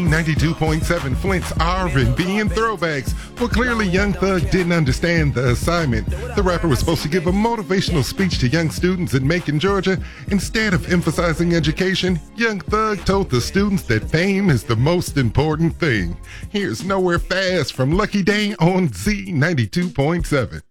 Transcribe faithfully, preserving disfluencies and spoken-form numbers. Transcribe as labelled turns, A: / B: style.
A: ninety-two point seven Flint's R and B and throwbacks. Well, clearly Young Thug didn't understand the assignment. The rapper was supposed to give a motivational speech to young students in Macon, Georgia. Instead of emphasizing education, Young Thug told the students that fame is the most important thing. Here's Nowhere Fast from Lucky Day on Z ninety-two point seven.